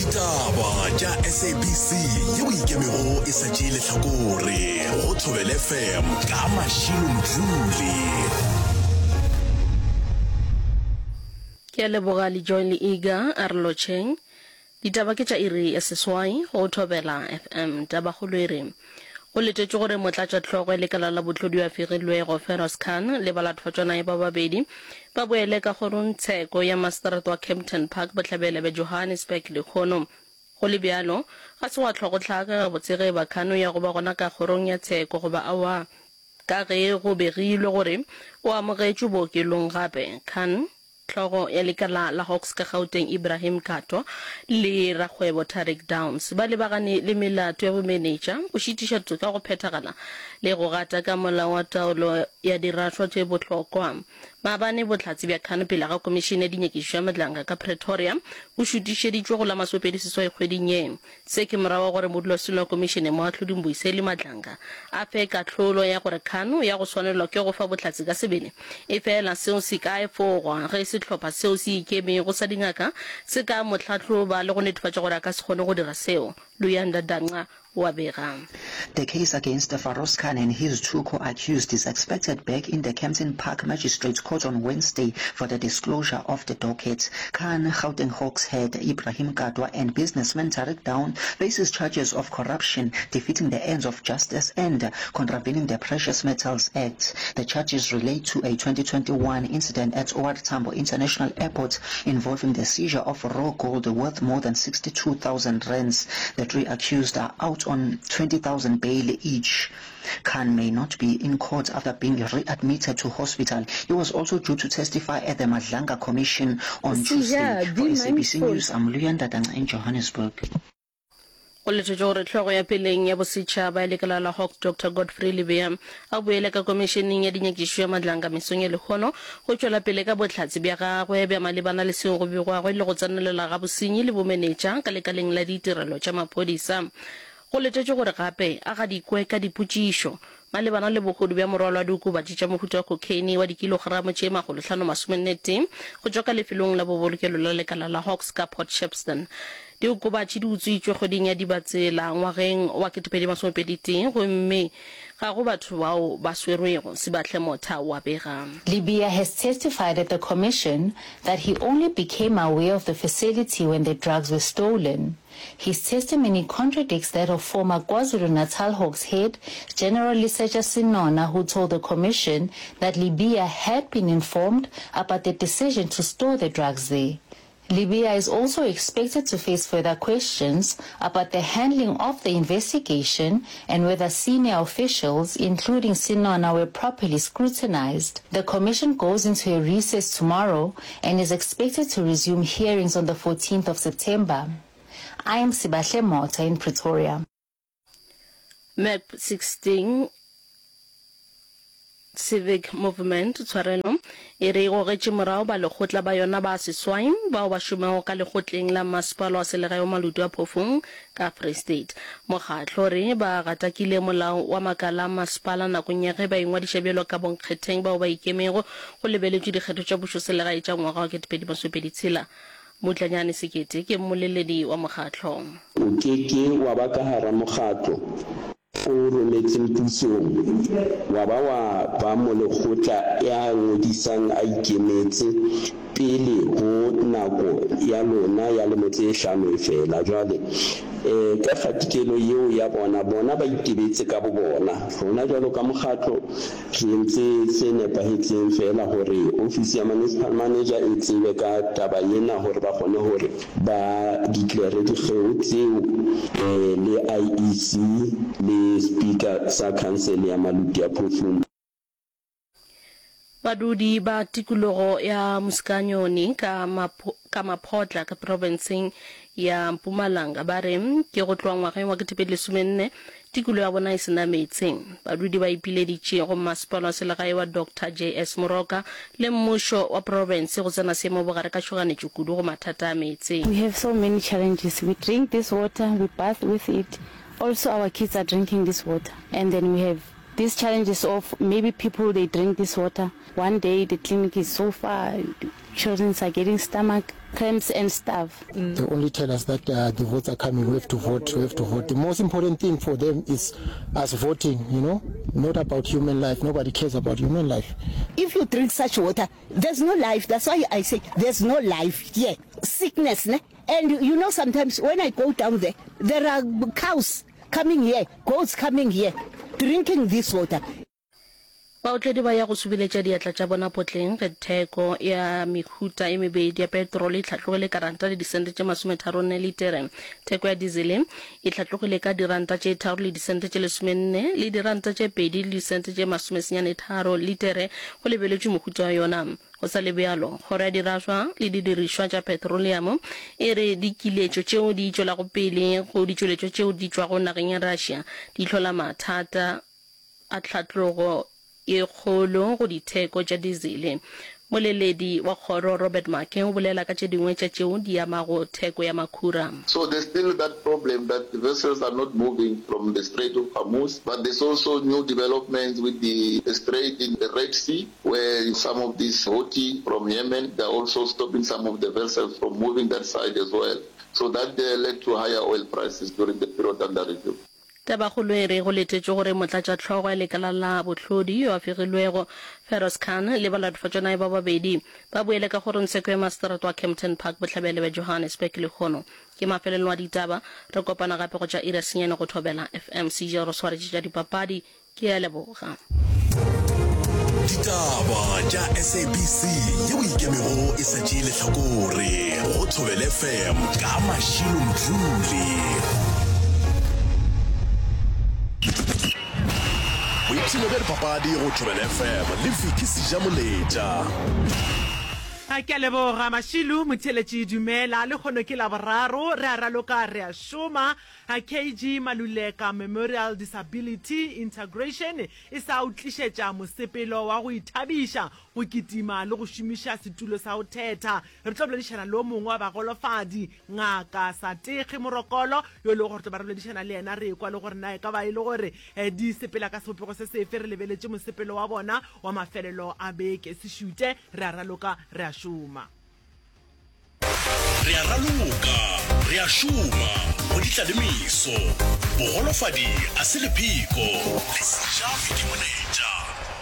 Ditaba tša SABC yeo ikemego e sa tšee lehlakore go Thobela FM ka Mashilo Mdluli. Ke leboga le join le iga Arlo Cheng. Ditaba ke tša iri ya seswai go Thobela FM. Taba go lwere go letetše gore motlatša tlhogo le kala la botlhodi wa Fegilwego Feroz Khan le balathotswana ba babedi ba boele ka kgorontsheko ya Mastrato wa Kempton Park botlhabele be Johannesburg le khono go le bjalo ga se wa tlhogotlhaka botsege ba Khan ya go ba gona ka kgorong ya tsheko go ba awa ka ge go begilwe gore o amogetše bookelong gape. Khan tlhogo ya lekala la Hawks ka Gauteng Ibrahim Kato le rakgwebo Tarik Downs ba lebagane le melato ya bomenetša o šitiša ka go phethagala le go gata ka molao wa taolo ya dirašwa tše bohlokwa. Maabane bohlatsi bja Khan pele ga komišene dinyekišo ya Madlanga ka Pretoria o šutišeditšwe go la masopediseswa kgweding ye. Se ke morago gore modulasetulo wa komišene moahloding Boiseli Madlanga a fe kahlolo ya gore Khan ya go swanelwa ke go fa bohlatsi ka sebele e fela seo se ka efogwa ge sehlopha seo se ikeme go sa dingaka se ka motlhatlhoba le go netefatša gore a ka se kgone go dira seo. Luyanda Danga. The case against Feroz Khan and his two co-accused is expected back in the Kempton Park Magistrates Court on Wednesday for the disclosure of the docket. Khan, Gauteng Hawks head Ibrahim Katwa and businessman Tarik Down faces charges of corruption, defeating the ends of justice and contravening the Precious Metals Act. The charges relate to a 2021 incident at OR Tambo International Airport involving the seizure of raw gold worth more than 62,000 rands. The three accused are out on 20,000 bail each. Khan may not be in court after being readmitted to hospital. He was also due to testify at the Madlanga Commission on Tuesday. For SABC News, I'm Luyanda Danga in Johannesburg. O le tšore tlhogo ya peleng ya bosetšhaba le kala la Hawks Dr. Godfrey Lebeya a boele ka komišeneng ya dinyekišo ya Madlanga mesong ya lekgono go tšwela pele ka bohlatsi bja gagwe bja malebana le seo go begwagwe le go tsenelela ga bosenyi le bomenetša ka lekaleng la ditirelo tša maphodisa. Go letetše gore gape a ga dikwe ka dipotšišo malebana le bogodu bja morwalo wa diokobatši tša mohuta wa cocaine wa dikilogramo tše 540 go tšwa ka lefelong la bobolokelo la lekala la Hawks ka Port Shepstone. Diokobatši di utswitšwe kgweding ya Dibatsela ngwageng wa 2020 gomme ga go batho bao ba swerwego Sebatle Motha wa bega. Lebeya has testified at the commission that he only became aware of the facility when the drugs were stolen. His testimony contradicts that of former KwaZulu-Natal Hawks head General Liseja Sinona, who told the commission that Lebeya had been informed about the decision to store the drugs there. Lebeya is also expected to face further questions about the handling of the investigation and whether senior officials, including Sinona, were properly scrutinized. The commission goes into a recess tomorrow and is expected to resume hearings on the 14th of September. I am Sebatle Mota in Pretoria. Map 16 Civic Movement tshwarelo e re go getše morao ba lekgotla ba yona ba seswai bao ba šomago ka lekgotleng la masepala wa selegae wa Maluti wa Phofung ka Free State. Mokgatlo re ba gatakile molao wa makala masepala nakong ya ge ba ingwadiša bjalo ka bonkgetheng bao ba ikemego go lebeletšwe dikgetho tša pušo selegae tša ngwaga wa 2026. Mutlanyane Sekete ke mmoleledi wa mokgatlo. O keke wa ba ka hara mokgatlo o rometseng pusong wa ba mo lekgotla ya ngodisang a ikemetse pele ho nako ya lona ya lemotse 5 fela. Jwale ka fatikelo yeo ya bona ba itebetse ka bona rona jwalo ka mokgatlo re ntse se nepahetseng fela hore ofisi ya municipal manager e tsebe ka taba ena hore ba kgone hore ba declare dikgeo tseo le IEC le speaker sa council ya Maluti ya Phofung. Badudi ba tikologo ya Muskanyoni ka Maphotla ka provinceng ya Mpumalanga ba re ke go tloa ngwageng wa 2014 tikolo ya bona e sena metseng. Badudi ba ipileditše go masepala wa selegae wa Dr. JS Moroka le mmušo wa province go tsena seemo bogare ka tšhoganetšo kudu go mathata a metseng. We have so many challenges. We drink this water, we bath with it. Also our kids are drinking this water. And then we have these challenges of maybe people, they drink this water. One day the clinic is so far, children are getting stomach cramps and stuff. They only tell us that the votes are coming, we have to vote. The most important thing for them is us voting, not about human life. Nobody cares about human life. If you drink such water, there's no life. That's why I say there's no life here. Sickness, ne? And sometimes when I go down there are cows coming here, goats coming here, drinking this water. Baotledi ba ya go subiletša diatla tša bona potleng ge theko ya mehuta e mebedi ya petrol e tlhatlogile ka ranta le disente tše 34 litere. Theko ya diesel e tlhatlogile ka diranta tše 3 le disente tše 14 le diranta tše 2 le disente tše 33 litere go lebeletšwe mohuta wa yona. Go sa le bjalo kgoro ya diraswa le didirišwa tša petroleum e re dikiletšo tšeo di tšwela go pele go ditšweletšo tšeo di tšwa go nageng ya Russia di hlola mathata a tlhatlogo e kgolo go ditheko tša diesel. Moleledi wa kgoro Robert Make o bolela ka tše dingwe tša tšeo di amago theko ya makhura. So there's still that problem that the vessels are not moving from the Strait of Hormuz, but there's also new developments with the strait in the Red Sea, where some of these Houthi from Yemen, they're also stopping some of the vessels from moving that side as well. So that led to higher oil prices during the period under review. Tabagolo e re go letetše gore motlatša tlhogo ya lekala la bohlodi yo a fegilwego Feroz Khan le balatofetšana ba babedi ba boele ka gore ntsheko ya masterate wa Kempton Park bohlabele ba Johannesburg le kgono ke mafelelo wa ditaba re kopana gape go tša ira senyane go thobela FM CJ ro swaretše tša dipapadi ke ya leboga. Ditaba tša SABC yeo ikemego e setše lehlakore go thobela FM ka Mashilo Mdluli. Boipshino bja dipapadi go thobela FM le Viki Sijamoletša. A ke leboga Mashilu motheletši dumela le kgono ke la boraro re a raloka re a šoma a KG Maluleka Memorial Disability Integration e sa utlišetša mosepelo wa go ithabiša go kitima le go šomiša setulo sa go thetha re tlo boledišana le o mongwe wa bagolofadi ngaka Satege Morokolo yo le gore ba re boledišana le yena re kwa le gore na e ka ba e le gore di sepela ka sepego se sefe re lebeletše mosepelo wa bona wa mafelelo a beke se šute re a raloka re a šoma. Re a raloka re a šoma go ditladimiso bogolofadi a se lephiko le sejafi ke moneja.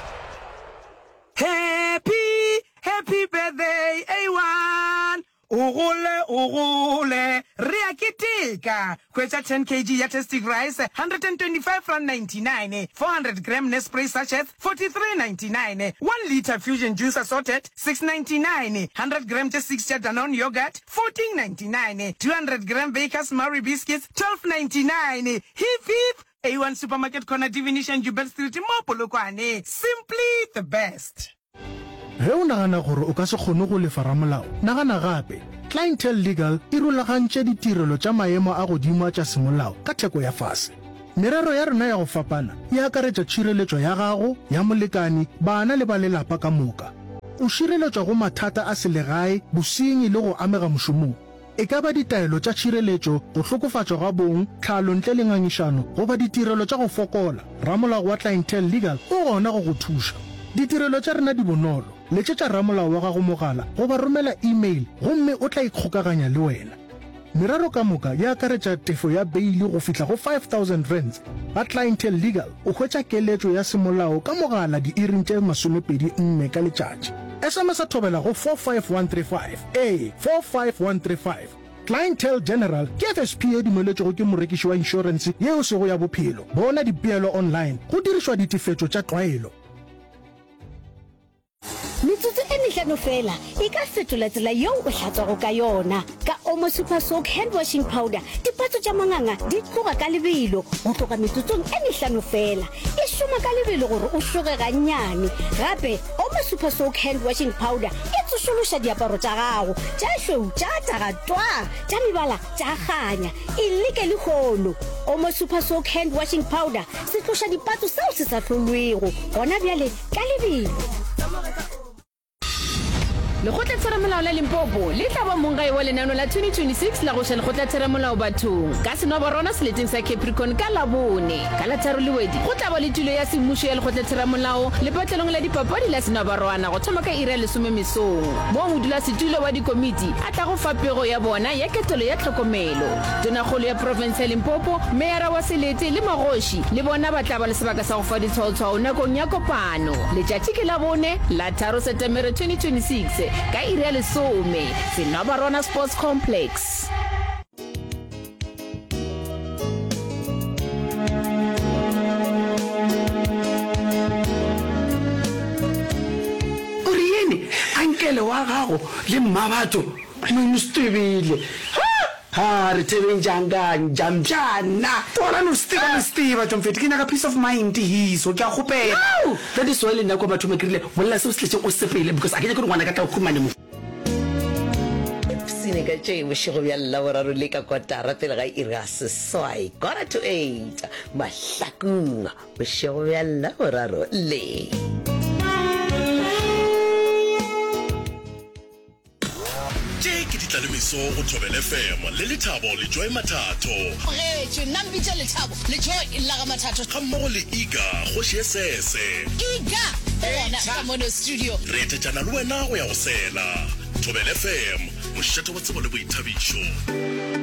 Happy birthday A1 Ugule Ria Kiteka Kweta 10 kg ya testing rice 125.99 400 gram Nespresso sachet 43.99 1 liter fusion juice assorted 6.99 100 gram just 6 Danone yogurt 14.99 200 gram Baker's Murray biscuits 12.99 hip A1 supermarket corner definition Jubel Street mo Polokwane simply the best. Ge o nagana gore o ka se kgone go lefa ramolao nagana gape Clientele Legal e rulagantše ditirelo tša maemo a godimo tša semolao ka theko ya fase. Merero ya rena ya go fapana e akaretša tšhireletšo ya gago ya molekani bana le ba lelapa ka moka. O šireletšwa go mathata a selegae bosenyi le go amega mošomong. E ka ba ditaelo tša tšhireletšo go hlokofatšwa ga bong tlhalo ntle le ngangišano goba ditirelo tša go fokola. Ramolao wa Clientele Legal o gona go go thuša. Ditirelo tša rena di bonolo. Letšetša ramolao wa gago mogala goba romela email gomme o tla ikgokaganya le wena. Merero ka moka ya akaretša tefo ya beili go fihla go 5,000 rands. Ga Clientele Legal o hwetša keletšo ya semolao ka mogala diiring tše 24 ka letšatši. SMS a thobela go 45135 45135. Clientele General ke FSP e dumeletšego ke morekiši wa insurance yeo sego ya bophelo. Bona dipeelo online go dirišwa ditefetšo tša tlwaelo. Metsotso e mehlano fela e ka fetola tsela yeo o hlatswago ka yona ka Omo Super Soak hand washing powder. Dipatso tša manganga di tloga ka lebelo go tloga metsotsong e mehlano fela e šoma ka lebelo gore o šoge gannyane. Gape Omo Super Soak hand washing powder e tsošološa diaparo tša gago tša šweu tša tagatwa tša mebala tša ganya e leke le kgono. Omo Super Soak hand washing powder se tloša dipatso sao se sa hlolwego gona bjale ka lebelo. le go tlatsheramolao la Limpopo le tla ba mongae wa lenano la 2026 la go shela go tlatsheramolao bathong ka seno ba rona seleteng sa Capricorn ka labone ka la tharo le wedi go tla ba le tulo ya semmuso ya le go tlatsheramolao le patlelong la dipapadi la seno ba rona go thoma ka ira le 10 mesong mo modula setulo wa dikomiti a tla go fa pego ya bona ya ketelo ya tlhokomelo tonakgolo ya province ya Limpopo meara wa selete le magoshi le bona ba tla ba le sebaka sa go fa ditshwaotshwao nakong ya kopano letšatši ke la bone la 3 September 2026 ka ira le 10 seno ba rona sports complex. Ankele wa gago le mmabatho no stebile ha re tebeng jamjana tona no steba Jomfeti ke nyaka peace of mind hiso ke a gopela that is why le nna kwa batho makrile molla se o sletse o sepele because a ke ke ngwana ka tla khumane mo sine ka tšei bošego bja laboraro le ka kotara pele ga ira seswai 7:45 mahlakong bošego bja laboraro le Miso go Thobela FM le Lethabo le Joy Mathatho ge nna mbitse Lethabo le Joy la ga Mathatho ga mmogo le Iga go Sese Iga bona ka mono studio re tšana le wena go ya go sela Thobela FM mo šetho wa tsebo le boithabišo.